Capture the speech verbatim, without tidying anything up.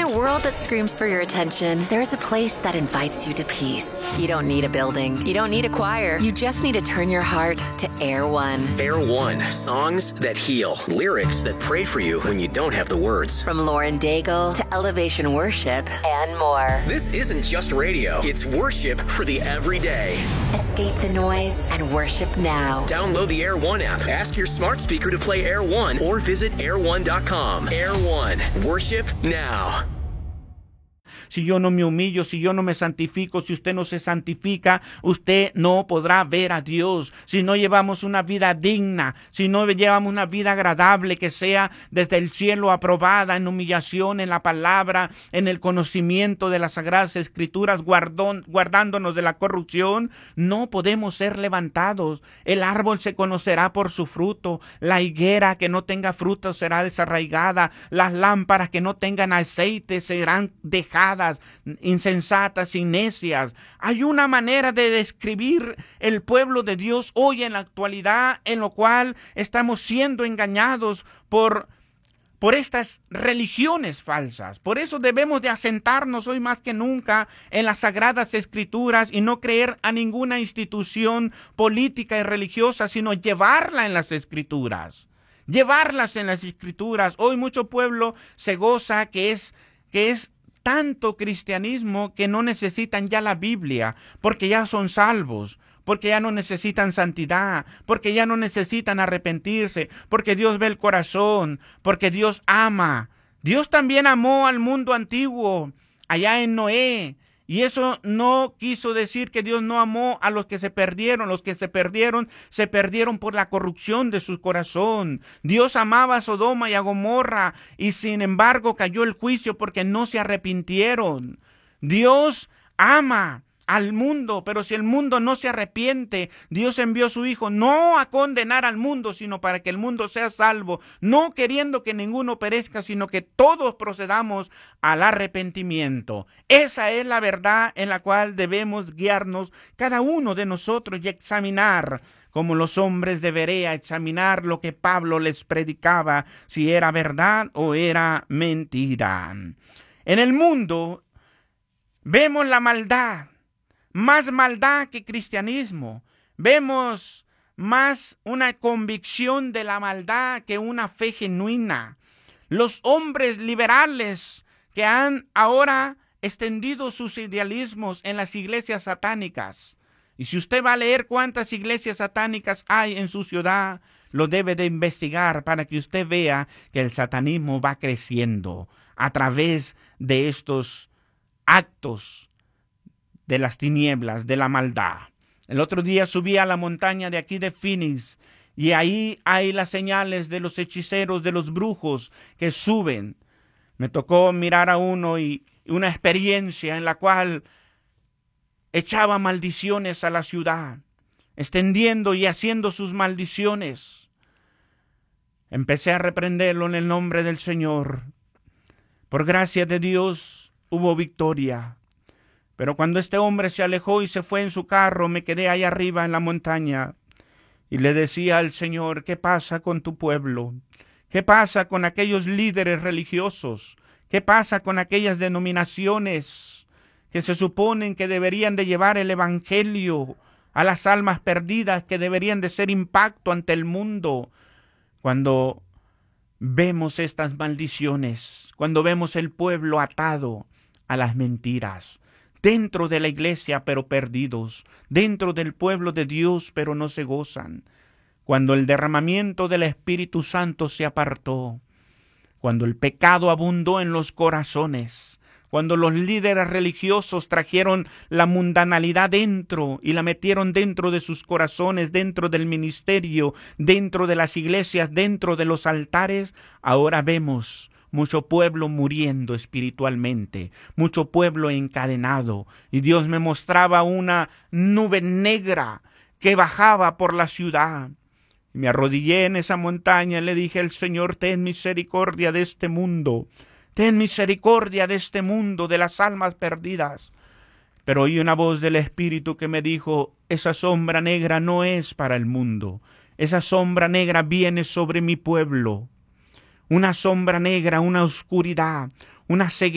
a world that screams for your attention, there is a place that invites you to peace. You don't need a building. You don't need a choir. You just need to turn your heart to Air One. Air One. Songs that heal. Lyrics that pray for you when you don't have the words. From Lauren Daigle to Elevation Worship and more. This isn't just radio. It's worship for the everyday. Escape the noise and worship now. Download the Air One app. Ask your smart speaker to play Air One or visit air one dot com. Air One. Worship now. Si yo no me humillo, si yo no me santifico, si usted no se santifica, usted no podrá ver a Dios. Si no llevamos una vida digna, si no llevamos una vida agradable, que sea desde el cielo aprobada en humillación, en la palabra, en el conocimiento de las Sagradas Escrituras, guardón, guardándonos de la corrupción, no podemos ser levantados. El árbol se conocerá por su fruto. La higuera que no tenga fruto será desarraigada. Las lámparas que no tengan aceite serán dejadas insensatas y necias. Hay una manera de describir el pueblo de Dios hoy en la actualidad, en lo cual estamos siendo engañados por, por estas religiones falsas. Por eso debemos de asentarnos hoy más que nunca en las Sagradas Escrituras y no creer a ninguna institución política y religiosa, sino llevarla en las Escrituras. Llevarlas en las Escrituras. Hoy mucho pueblo se goza que es, que es tanto cristianismo que no necesitan ya la Biblia, porque ya son salvos, porque ya no necesitan santidad, porque ya no necesitan arrepentirse, porque Dios ve el corazón, porque Dios ama. Dios también amó al mundo antiguo, allá en Noé. Y eso no quiso decir que Dios no amó a los que se perdieron. Los que se perdieron, se perdieron por la corrupción de su corazón. Dios amaba a Sodoma y a Gomorra y sin embargo cayó el juicio porque no se arrepintieron. Dios ama al mundo, pero si el mundo no se arrepiente, Dios envió a su Hijo no a condenar al mundo, sino para que el mundo sea salvo, no queriendo que ninguno perezca, sino que todos procedamos al arrepentimiento. Esa es la verdad en la cual debemos guiarnos cada uno de nosotros y examinar, como los hombres de Berea, examinar lo que Pablo les predicaba, si era verdad o era mentira. En el mundo vemos la maldad, más maldad que cristianismo. Vemos más una convicción de la maldad que una fe genuina. Los hombres liberales que han ahora extendido sus idealismos en las iglesias satánicas. Y si usted va a leer cuántas iglesias satánicas hay en su ciudad, lo debe de investigar para que usted vea que el satanismo va creciendo a través de estos actos de las tinieblas, de la maldad. El otro día subí a la montaña de aquí de Phoenix y ahí hay las señales de los hechiceros, de los brujos que suben. Me tocó mirar a uno y una experiencia en la cual echaba maldiciones a la ciudad, extendiendo y haciendo sus maldiciones. Empecé a reprenderlo en el nombre del Señor. Por gracia de Dios hubo victoria. Pero cuando este hombre se alejó y se fue en su carro, me quedé ahí arriba en la montaña y le decía al Señor, ¿qué pasa con tu pueblo? ¿Qué pasa con aquellos líderes religiosos? ¿Qué pasa con aquellas denominaciones que se suponen que deberían de llevar el evangelio a las almas perdidas, que deberían de ser impacto ante el mundo? Cuando vemos estas maldiciones, cuando vemos el pueblo atado a las mentiras, dentro de la iglesia pero perdidos, dentro del pueblo de Dios pero no se gozan, cuando el derramamiento del Espíritu Santo se apartó, cuando el pecado abundó en los corazones, cuando los líderes religiosos trajeron la mundanalidad dentro y la metieron dentro de sus corazones, dentro del ministerio, dentro de las iglesias, dentro de los altares, ahora vemos mucho pueblo muriendo espiritualmente, mucho pueblo encadenado. Y Dios me mostraba una nube negra que bajaba por la ciudad. Y me arrodillé en esa montaña y le dije al Señor, ten misericordia de este mundo, ten misericordia de este mundo, de las almas perdidas. Pero oí una voz del Espíritu que me dijo, esa sombra negra no es para el mundo, esa sombra negra viene sobre mi pueblo. Una sombra negra, una oscuridad, una ceguera